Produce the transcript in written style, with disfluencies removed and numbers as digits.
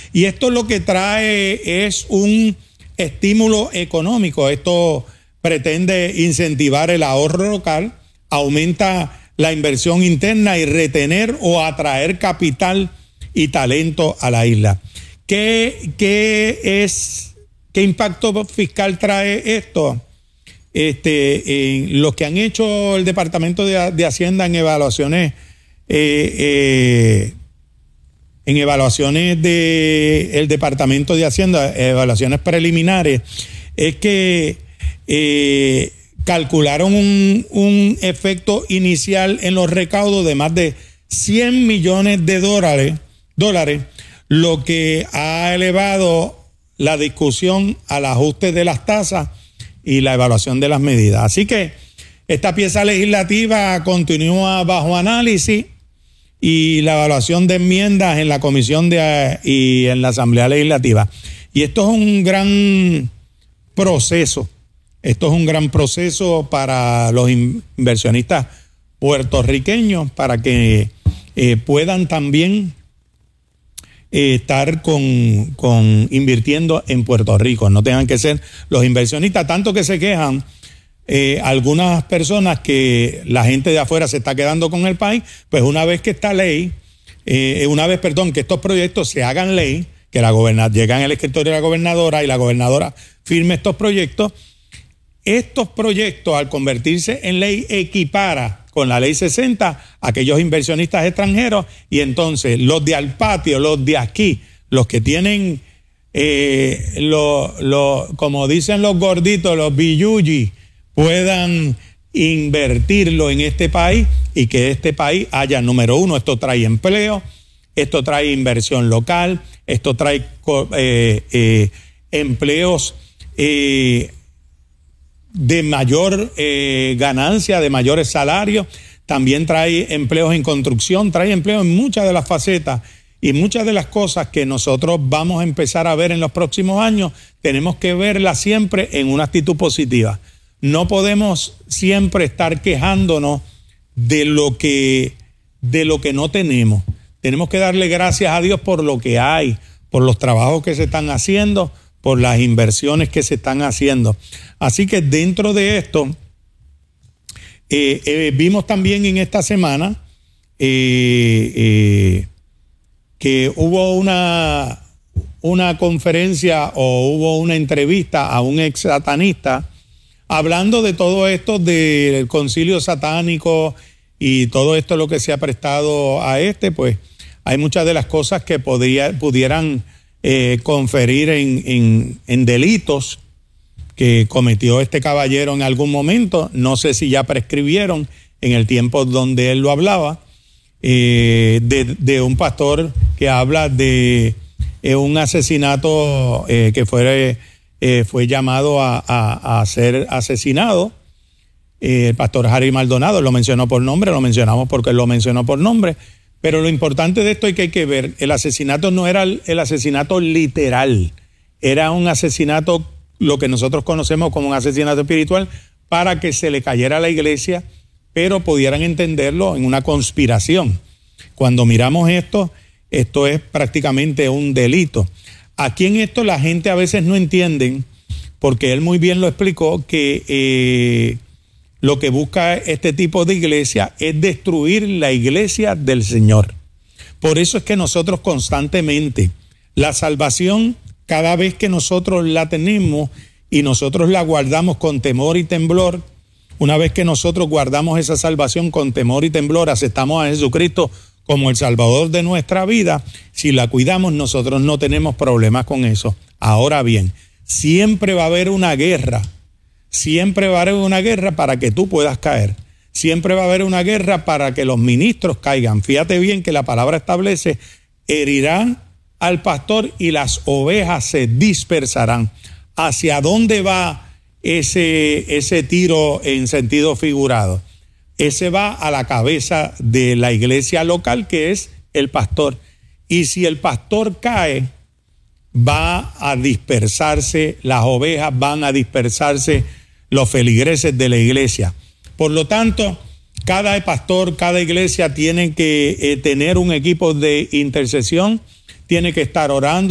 Y esto lo que trae es un estímulo económico. Esto pretende incentivar el ahorro local, aumenta la inversión interna y retener o atraer capital y talento a la isla. ¿Qué impacto fiscal trae esto? Lo que han hecho el Departamento de Hacienda en evaluaciones del Departamento de Hacienda, evaluaciones preliminares, es que calcularon un efecto inicial en los recaudos de más de 100 millones de dólares, lo que ha elevado la discusión al ajuste de las tasas y la evaluación de las medidas. Así que esta pieza legislativa continúa bajo análisis y la evaluación de enmiendas en la comisión y en la Asamblea Legislativa. Y esto es un gran proceso. Esto es un gran proceso para los inversionistas puertorriqueños para que puedan también estar invirtiendo en Puerto Rico. No tengan que ser los inversionistas, tanto que se quejan algunas personas que la gente de afuera se está quedando con el país. Pues una vez que esta ley, que estos proyectos se hagan ley, que llegan al escritorio de la gobernadora y la gobernadora firme estos proyectos al convertirse en ley equipara con la ley 60 a aquellos inversionistas extranjeros, y entonces los de al patio, los de aquí, los que tienen como dicen los gorditos, los billuyi, puedan invertirlo en este país y que este país haya, número uno, esto trae empleo, esto trae inversión local, esto trae empleos de mayor ganancia, de mayores salarios, también trae empleos en construcción, trae empleos en muchas de las facetas, y muchas de las cosas que nosotros vamos a empezar a ver en los próximos años, tenemos que verlas siempre en una actitud positiva. No podemos siempre estar quejándonos de lo que no tenemos. Tenemos que darle gracias a Dios por lo que hay, por los trabajos que se están haciendo, por las inversiones que se están haciendo. Así que dentro de esto, vimos también en esta semana que hubo una conferencia o hubo una entrevista a un ex satanista hablando de todo esto del concilio satánico y todo esto lo que se ha prestado a pues hay muchas de las cosas que pudieran conferir en delitos que cometió este caballero en algún momento. No sé si ya prescribieron en el tiempo donde él lo hablaba, de un pastor que habla de un asesinato que fue llamado a ser asesinado. El pastor Harry Maldonado lo mencionó por nombre, lo mencionamos porque él lo mencionó por nombre. Pero lo importante de esto es que hay que ver, el asesinato no era el asesinato literal, era un asesinato, lo que nosotros conocemos como un asesinato espiritual, para que se le cayera a la iglesia, pero pudieran entenderlo en una conspiración. Cuando miramos esto es prácticamente un delito. Aquí en esto la gente a veces no entiende, porque él muy bien lo explicó, que lo que busca este tipo de iglesia es destruir la iglesia del Señor. Por eso es que nosotros constantemente, la salvación, cada vez que nosotros la tenemos y nosotros la guardamos con temor y temblor, una vez que nosotros guardamos esa salvación con temor y temblor, aceptamos a Jesucristo como el Salvador de nuestra vida, si la cuidamos, nosotros no tenemos problemas con eso. Ahora bien, siempre va a haber una guerra. Siempre va a haber una guerra para que tú puedas caer. Siempre va a haber una guerra para que los ministros caigan. Fíjate bien que la palabra establece, herirán al pastor y las ovejas se dispersarán. ¿Hacia dónde va ese tiro en sentido figurado? Ese va a la cabeza de la iglesia local, que es el pastor. Y si el pastor cae, va a dispersarse las ovejas, van a dispersarse los feligreses de la iglesia. Por lo tanto, cada pastor, cada iglesia tiene que tener un equipo de intercesión, tiene que estar orando.